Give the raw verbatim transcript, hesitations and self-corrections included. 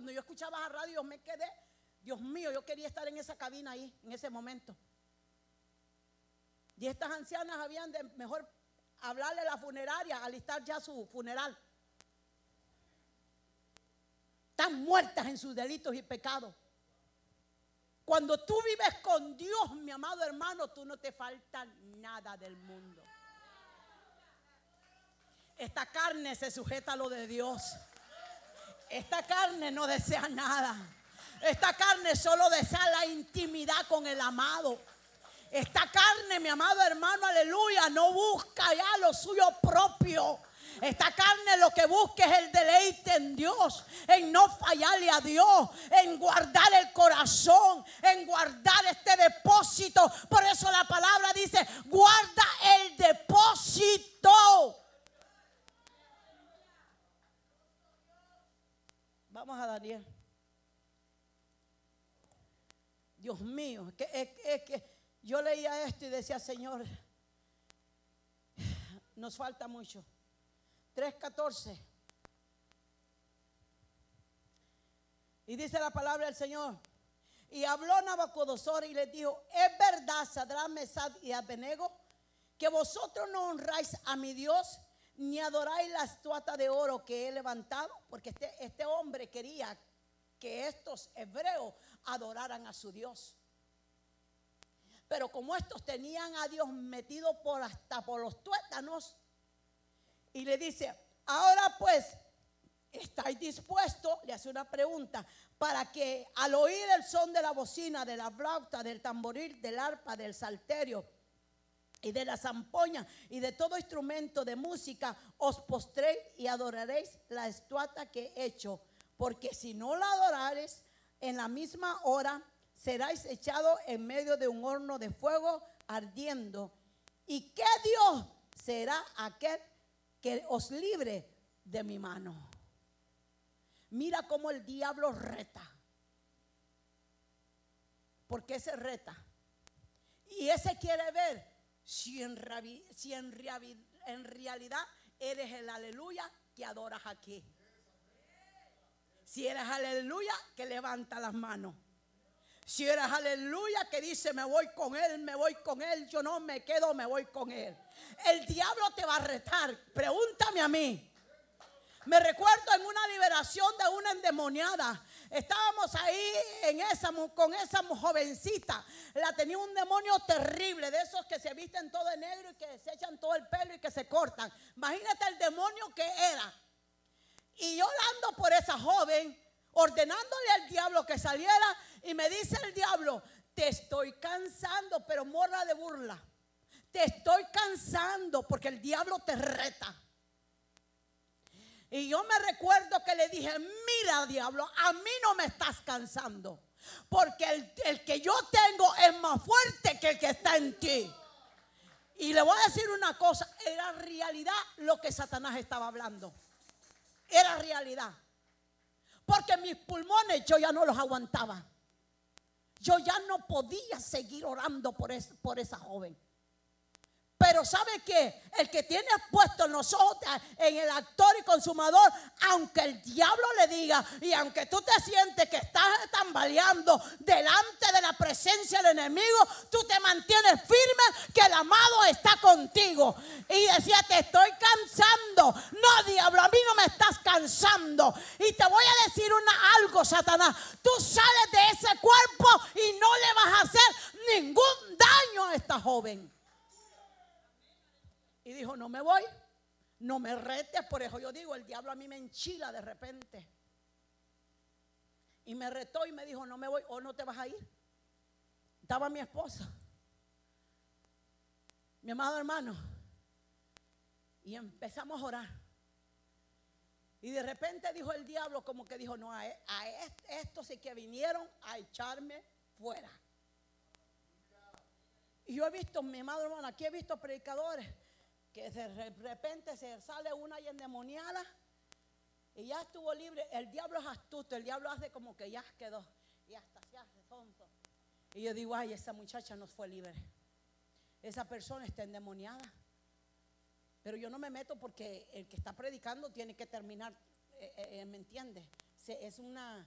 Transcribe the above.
cuando yo escuchaba la radio, yo me quedé, Dios mío, yo quería estar en esa cabina ahí, en ese momento. Y estas ancianas habían de mejor hablarle a la funeraria, alistar ya su funeral. Están muertas en sus delitos y pecados. Cuando tú vives con Dios, mi amado hermano, tú no te falta nada del mundo. Esta carne se sujeta a lo de Dios. Esta carne no desea nada. Esta carne solo desea la intimidad con el amado. Esta carne, mi amado hermano, aleluya, no busca ya lo suyo propio. Esta carne lo que busca es el deleite en Dios, en no fallarle a Dios, en guardar el corazón, en guardar este depósito. Por eso la palabra dice, guarda el depósito. Vamos a Daniel. Dios mío, que, es, es que yo leía esto y decía, Señor, nos falta mucho. tres catorce. Y dice la palabra del Señor. Y habló Nabucodonosor y les dijo, es verdad, Sadrach, Mesach y Abednego, que vosotros no honráis a mi Dios, ni adoráis la estatua de oro que he levantado. Porque este, este hombre quería que estos hebreos adoraran a su Dios. Pero como estos tenían a Dios metido por hasta por los tuétanos, y le dice, ahora pues, ¿estáis dispuestos? Le hace una pregunta, para que al oír el son de la bocina, de la flauta, del tamboril, del arpa, del salterio y de la zampoña y de todo instrumento de música, os postréis y adoraréis la estatua que he hecho. Porque si no la adoraréis, en la misma hora seráis echados en medio de un horno de fuego ardiendo. ¿Y qué Dios será aquel que os libre de mi mano? Mira cómo el diablo reta. ¿Por qué se reta? Y ese quiere ver si en, si en, en realidad eres el aleluya que adoras aquí. Si eres aleluya que levanta las manos. Si eres aleluya que dice me voy con él, me voy con él, yo no me quedo, me voy con él. El diablo te va a retar. Pregúntame a mí. Me recuerdo en una liberación de una endemoniada. Estábamos ahí en esa, con esa jovencita. La tenía un demonio terrible, de esos que se visten todo de negro y que se echan todo el pelo y que se cortan. Imagínate el demonio que era. Y yo ando por esa joven, ordenándole al diablo que saliera, y me dice el diablo, te estoy cansando, pero morra de burla. Te estoy cansando porque el diablo te reta. Y yo me recuerdo que le dije, mira diablo, a mí no me estás cansando, porque el, el que yo tengo es más fuerte que el que está en ti. Y le voy a decir una cosa, era realidad lo que Satanás estaba hablando. Era realidad. Porque mis pulmones yo ya no los aguantaba. Yo ya no podía seguir orando por, es, por esa joven. Pero ¿sabe qué? El que tiene puesto los ojos en el actor y consumador, aunque el diablo le diga y aunque tú te sientes que estás tambaleando delante de la presencia del enemigo, tú te mantienes firme que el amado está contigo. Y decía, te estoy cansando. No, diablo, a mí no me estás cansando. Y te voy a decir una, algo, Satanás. Tú sales de ese cuerpo y no le vas a hacer ningún daño a esta joven. Y dijo, no me voy, no me retes. Por eso yo digo, el diablo a mí me enchila de repente. Y me retó y me dijo, no me voy, o no te vas a ir. Estaba mi esposa, mi amado hermano. Y empezamos a orar. Y de repente dijo el diablo, como que dijo, no, a, a estos sí que vinieron a echarme fuera. Y yo he visto, mi amado hermano, aquí he visto predicadores que de repente se sale una y endemoniada y ya estuvo libre. El diablo es astuto, el diablo hace como que ya quedó y hasta se hace tonto. Y yo digo, ay, esa muchacha no fue libre, esa persona está endemoniada. Pero yo no me meto porque el que está predicando tiene que terminar, eh, eh, ¿me entiendes? Es una,